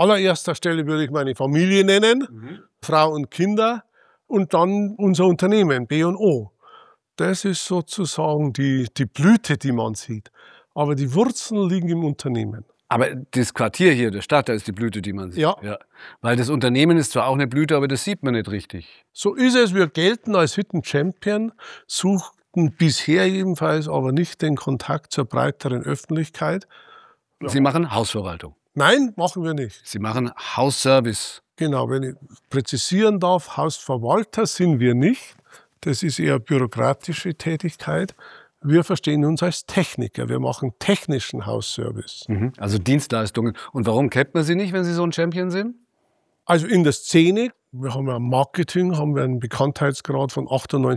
allererster Stelle würde ich meine Familie nennen, Frau und Kinder und dann unser Unternehmen, B&O. Das ist sozusagen die Blüte, die man sieht. Aber die Wurzeln liegen im Unternehmen. Aber das Quartier hier, der Stadt, da ist die Blüte, die man sieht. Ja. Weil das Unternehmen ist zwar auch eine Blüte, aber das sieht man nicht richtig. So ist es. Wir gelten als Hidden Champion, suchten bisher jedenfalls aber nicht den Kontakt zur breiteren Öffentlichkeit. Sie machen Hausverwaltung. Nein, machen wir nicht. Sie machen Hausservice. Genau, wenn ich präzisieren darf, Hausverwalter sind wir nicht. Das ist eher bürokratische Tätigkeit. Wir verstehen uns als Techniker. Wir machen technischen Hausservice. Also Dienstleistungen. Und warum kennt man Sie nicht, wenn Sie so ein Champion sind? Also in der Szene, wir haben ja Marketing, haben wir einen Bekanntheitsgrad von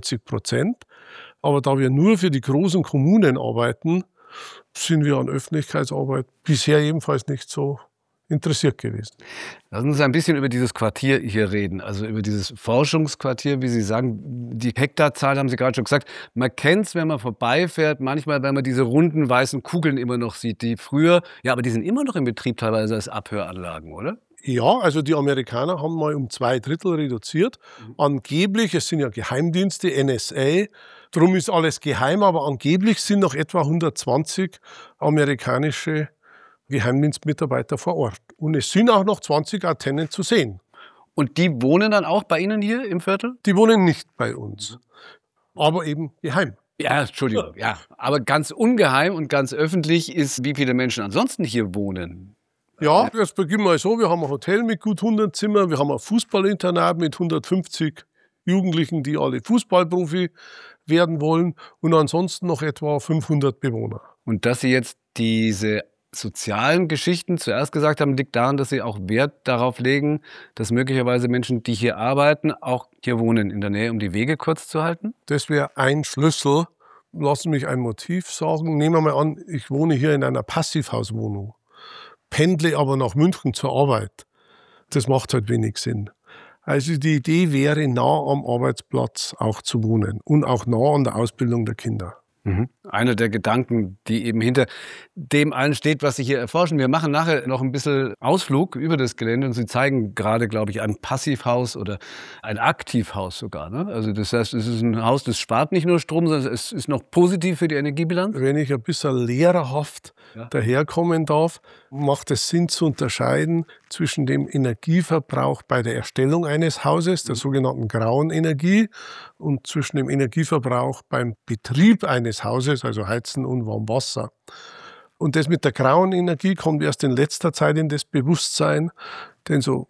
98%. Aber da wir nur für die großen Kommunen arbeiten, sind wir an Öffentlichkeitsarbeit bisher jedenfalls nicht so interessiert gewesen. Lassen Sie uns ein bisschen über dieses Quartier hier reden, also über dieses Forschungsquartier, wie Sie sagen. Die Hektarzahl haben Sie gerade schon gesagt. Man kennt es, wenn man vorbeifährt, manchmal, wenn man diese runden weißen Kugeln immer noch sieht, die früher, ja, aber die sind immer noch in Betrieb teilweise als Abhöranlagen, oder? Ja, also die Amerikaner haben mal um 2/3 reduziert. Angeblich, es sind ja Geheimdienste, NSA, darum ist alles geheim, aber angeblich sind noch etwa 120 amerikanische Geheimdienstmitarbeiter vor Ort. Und es sind auch noch 20 Antennen zu sehen. Und die wohnen dann auch bei Ihnen hier im Viertel? Die wohnen nicht bei uns, aber eben geheim. Ja, Entschuldigung, ja. Aber ganz ungeheim und ganz öffentlich ist, wie viele Menschen ansonsten hier wohnen. Ja, jetzt beginnen wir so. Wir haben ein Hotel mit gut 100 Zimmern, wir haben ein Fußballinternat mit 150 Jugendlichen, die alle Fußballprofi werden wollen und ansonsten noch etwa 500 Bewohner. Und dass Sie jetzt diese sozialen Geschichten zuerst gesagt haben, liegt daran, dass Sie auch Wert darauf legen, dass möglicherweise Menschen, die hier arbeiten, auch hier wohnen in der Nähe, um die Wege kurz zu halten? Das wäre ein Schlüssel. Lassen Sie mich ein Motiv sagen. Nehmen wir mal an, ich wohne hier in einer Passivhauswohnung, pendle aber nach München zur Arbeit. Das macht halt wenig Sinn. Also die Idee wäre, nah am Arbeitsplatz auch zu wohnen und auch nah an der Ausbildung der Kinder. Einer der Gedanken, die eben hinter dem allen steht, was Sie hier erforschen. Wir machen nachher noch ein bisschen Ausflug über das Gelände und Sie zeigen gerade, glaube ich, ein Passivhaus oder ein Aktivhaus sogar. Ne? Also das heißt, es ist ein Haus, das spart nicht nur Strom, sondern es ist noch positiv für die Energiebilanz. Wenn ich ein bisschen lehrerhaft daherkommen darf, macht es Sinn zu unterscheiden zwischen dem Energieverbrauch bei der Erstellung eines Hauses, der sogenannten grauen Energie, und zwischen dem Energieverbrauch beim Betrieb eines Hauses, also Heizen und Warmwasser. Und das mit der grauen Energie kommt erst in letzter Zeit in das Bewusstsein, denn so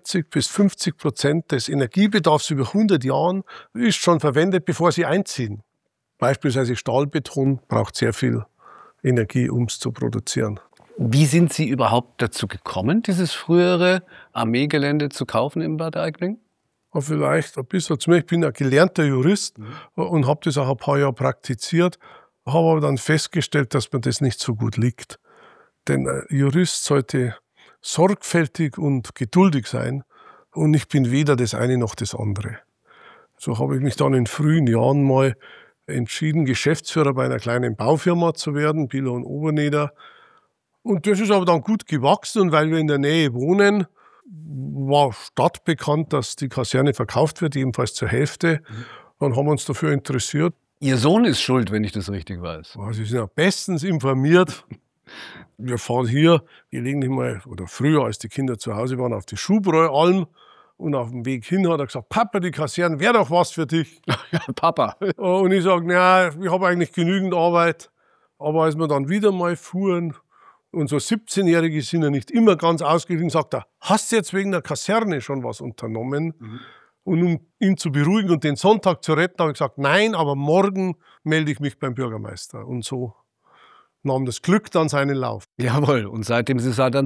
40-50% des Energiebedarfs über 100 Jahren ist schon verwendet, bevor sie einziehen. Beispielsweise Stahlbeton braucht sehr viel Energie, um es zu produzieren. Wie sind Sie überhaupt dazu gekommen, dieses frühere Armeegelände zu kaufen in Bad Aibling? Vielleicht ein bisschen zu mir. Ich bin ein gelernter Jurist und habe das auch ein paar Jahre praktiziert, habe aber dann festgestellt, dass mir das nicht so gut liegt. Denn ein Jurist sollte sorgfältig und geduldig sein und ich bin weder das eine noch das andere. So habe ich mich dann in frühen Jahren mal entschieden, Geschäftsführer bei einer kleinen Baufirma zu werden, Bieler und Oberneder. Und das ist aber dann gut gewachsen und weil wir in der Nähe wohnen, war stadtbekannt, dass die Kaserne verkauft wird, jedenfalls zur Hälfte. Dann haben wir uns dafür interessiert. Ihr Sohn ist schuld, wenn ich das richtig weiß. Sie sind ja bestens informiert. Wir fahren hier gelegentlich mal, oder früher, als die Kinder zu Hause waren, auf die Schubreualm. Und auf dem Weg hin hat er gesagt, Papa, die Kaserne wäre doch was für dich. Ja, Papa. Und ich sage, naja, ich habe eigentlich genügend Arbeit. Aber als wir dann wieder mal fuhren, und so 17-Jährige sind ja nicht immer ganz ausgeglichen, sagt er, hast du jetzt wegen der Kaserne schon was unternommen? Und um ihn zu beruhigen und den Sonntag zu retten, habe ich gesagt, nein, aber morgen melde ich mich beim Bürgermeister. Und so nahm das Glück dann seinen Lauf. Jawohl, und seitdem ist es dann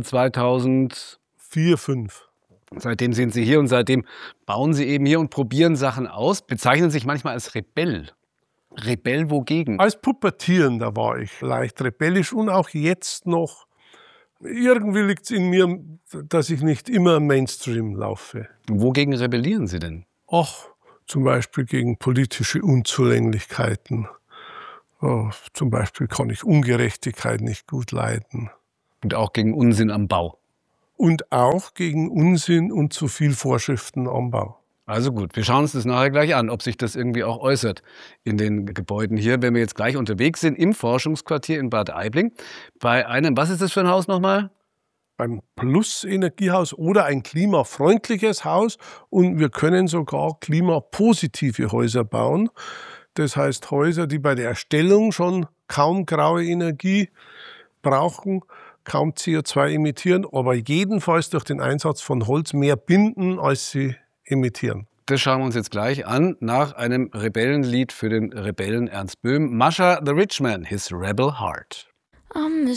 2004, 5. Seitdem sind Sie hier und seitdem bauen Sie eben hier und probieren Sachen aus, bezeichnen sich manchmal als Rebell. Rebell wogegen? Als Pubertierender war ich leicht rebellisch und auch jetzt noch. Irgendwie liegt es in mir, dass ich nicht immer im Mainstream laufe. Wogegen rebellieren Sie denn? Ach, zum Beispiel gegen politische Unzulänglichkeiten. Zum Beispiel kann ich Ungerechtigkeit nicht gut leiden. Und auch gegen Unsinn am Bau? und auch gegen Unsinn und zu viel Vorschriften am Bau. Also gut, wir schauen uns das nachher gleich an, ob sich das irgendwie auch äußert in den Gebäuden hier, wenn wir jetzt gleich unterwegs sind im Forschungsquartier in Bad Aibling. Bei einem, was ist das für ein Haus nochmal? Ein Plus-Energiehaus oder ein klimafreundliches Haus, und wir können sogar klimapositive Häuser bauen. Das heißt Häuser, die bei der Erstellung schon kaum graue Energie brauchen, kaum CO2 emittieren, aber jedenfalls durch den Einsatz von Holz mehr binden, als sie emittieren. Das schauen wir uns jetzt gleich an, nach einem Rebellenlied für den Rebellen Ernst Böhm. Mascha the Rich Man, His Rebel Heart.